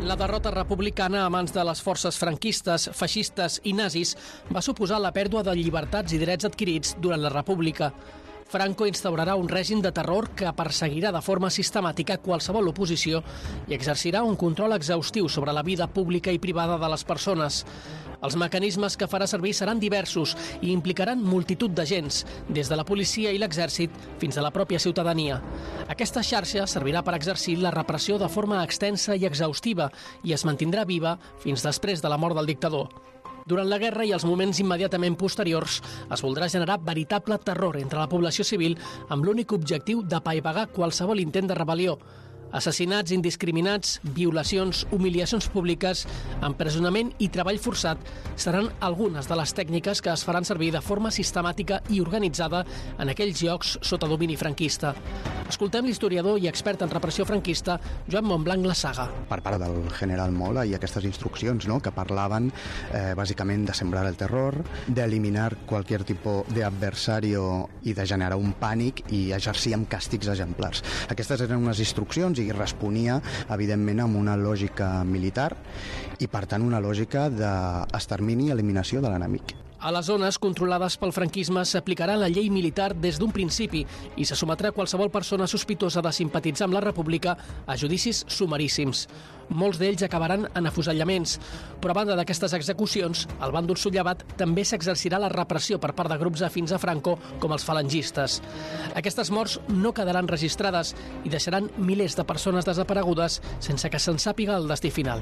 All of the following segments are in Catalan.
La derrota republicana a mans de les forces franquistes, feixistes i nazis va suposar la pèrdua de llibertats i drets adquirits durant la República. Franco instaurarà un règim de terror que perseguirà de forma sistemàtica qualsevol oposició i exercirà un control exhaustiu sobre la vida pública i privada de les persones. Els mecanismes que farà servir seran diversos i implicaran multitud d'agents, des de la policia i l'exèrcit fins a la pròpia ciutadania. Aquesta xarxa servirà per exercir la repressió de forma extensa i exhaustiva i es mantindrà viva fins després de la mort del dictador. Durant la guerra i els moments immediatament posteriors es voldrà generar veritable terror entre la població civil amb l'únic objectiu d'apaivagar qualsevol intent de rebel·lió. Assassinats indiscriminats, violacions, humiliacions públiques, empresonament i treball forçat seran algunes de les tècniques que es faran servir de forma sistemàtica i organitzada en aquells llocs sota domini franquista. Escoltem l'historiador i expert en repressió franquista Joan Montblanc Lasaga. Per part del general Mola i aquestes instruccions, que parlaven bàsicament de sembrar el terror, d'eliminar qualsevol tipus d'adversario i de generar un pànic i exercir amb càstigs exemplars. Aquestes eren unes instruccions i responia, evidentment, amb una lògica militar i, per tant, una lògica d'extermini i eliminació de l'enemic. A les zones controlades pel franquisme s'aplicarà la llei militar des d'un principi i se sometrà qualsevol persona sospitosa de simpatitzar amb la República a judicis sumaríssims. Molts d'ells acabaran en afusellaments, però a banda d'aquestes execucions, al bàndol sublevat també s'exercirà la repressió per part de grups afins a Franco, com els falangistes. Aquestes morts no quedaran registrades i deixaran milers de persones desaparegudes sense que se'n sàpiga el destí final.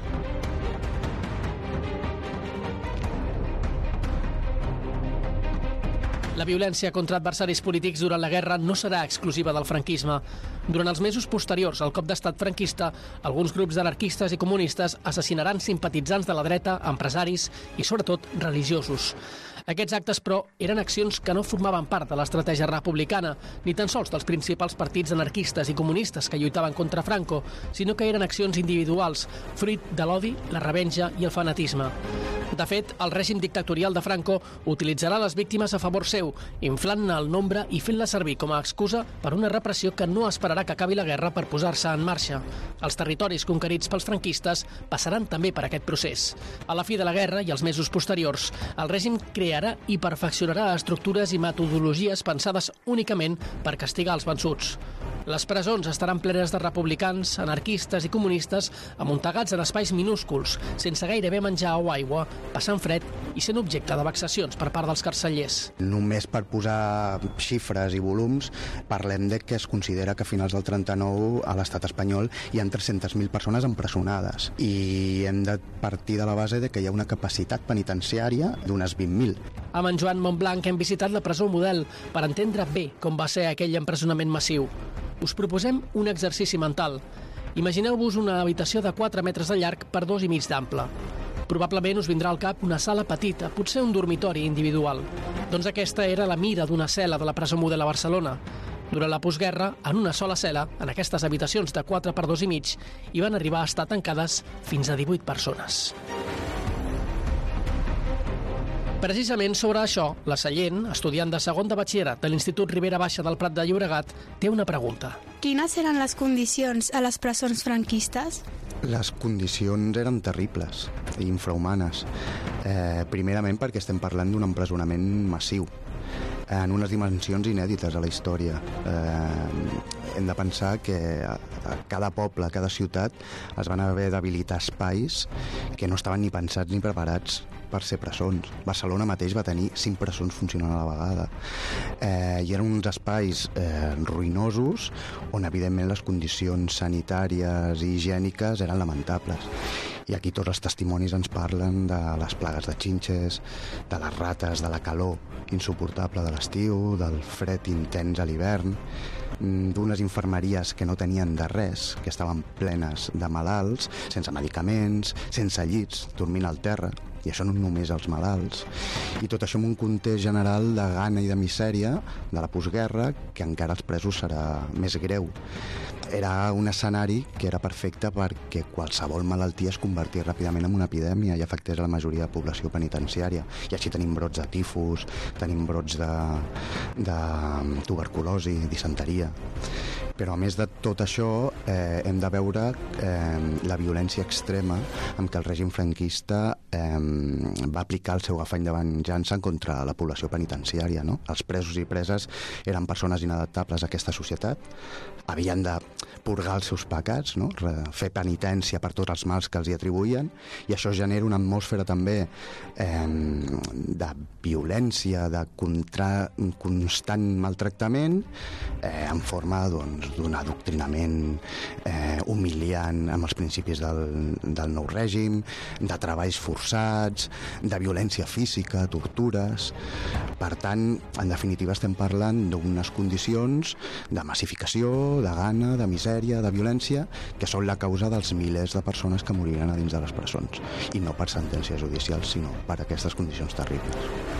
La violència contra adversaris polítics durant la guerra no serà exclusiva del franquisme. Durant els mesos posteriors al cop d'estat franquista, alguns grups d'anarquistes i comunistes assassinaran simpatitzants de la dreta, empresaris i, sobretot, religiosos. Aquests actes, però, eren accions que no formaven part de l'estratègia republicana, ni tan sols dels principals partits anarquistes i comunistes que lluitaven contra Franco, sinó que eren accions individuals, fruit de l'odi, la revenja i el fanatisme. De fet, el règim dictatorial de Franco utilitzarà les víctimes a favor seu, inflant-ne el nombre i fent-la servir com a excusa per una repressió que no esperarà que acabi la guerra per posar-se en marxa. Els territoris conquerits pels franquistes passaran també per aquest procés. A la fi de la guerra i els mesos posteriors, el règim crearà i perfeccionarà estructures i metodologies pensades únicament per castigar els vençuts. Les presons estaran plenes de republicans, anarquistes i comunistes amuntegats en espais minúsculs, sense gairebé menjar o aigua, passant fred i sent objecte de vexacions per part dels carcellers. Només per posar xifres i volums, parlem de que es considera que a finals del 39 a l'estat espanyol hi ha 300.000 persones empresonades i hem de partir de la base de que hi ha una capacitat penitenciària d'unes 20.000. Amb en Joan Montblanc hem visitat la presó Model per entendre bé com va ser aquell empresonament massiu. Us proposem un exercici mental. Imagineu-vos una habitació de 4 metres de llarg per 2,5 d'ample. Probablement us vindrà al cap una sala petita, potser un dormitori individual. Doncs aquesta era la mida d'una cel·la de la presó Model a Barcelona. Durant la postguerra, en una sola cel·la, en aquestes habitacions de 4 per 2,5, hi van arribar a estar tancades fins a 18 persones. Precisament sobre això, la Sallent, estudiant de segon de batxillerat de l'Institut Ribera Baixa del Prat de Llobregat, té una pregunta. Quines eren les condicions a les presons franquistes? Les condicions eren terribles i infrahumanes. Primerament perquè estem parlant d'un empresonament massiu, en unes dimensions inèdites a la història. Hem de pensar que a cada poble, a cada ciutat, es van haver d'habilitar espais que no estaven ni pensats ni preparats per ser presons. Barcelona mateix va tenir 5 presons funcionant a la vegada. I eren uns espais ruïnosos on, evidentment, les condicions sanitàries i higièniques eren lamentables. I aquí tots els testimonis ens parlen de les plagues de xinxes, de les rates, de la calor insuportable de l'estiu, del fred intens a l'hivern, d'unes infermeries que no tenien de res, que estaven plenes de malalts, sense medicaments, sense llits, dormint al terra, i això no només els malalts. I tot això en un context general de gana i de misèria de la postguerra, que encara als presos serà més greu. era un escenari que era perfecte perquè qualsevol malaltia es convertís ràpidament en una epidèmia i afectés a la majoria de població penitenciària. I així tenim brots de tifus, tenim brots de tuberculosi, disenteria. Però a més de tot això hem de veure la violència extrema amb què el règim franquista va aplicar el seu afany de venjança contra la població penitenciària, no? Els presos i preses eren persones inadaptables a aquesta societat, havien de purgar els seus pecats, no? Fer penitència per tots els mals que els hi atribuïen, i això genera una atmosfera també de violència, de constant maltractament en forma d'un adoctrinament humiliant amb els principis del nou règim, de treballs forçats, de violència física, tortures. Per tant, en definitiva estem parlant d'unes condicions de massificació, de gana, de misèria, de violència, que són la causa dels milers de persones que moriran a dins de les presons, i no per sentències judicials, sinó per aquestes condicions terribles.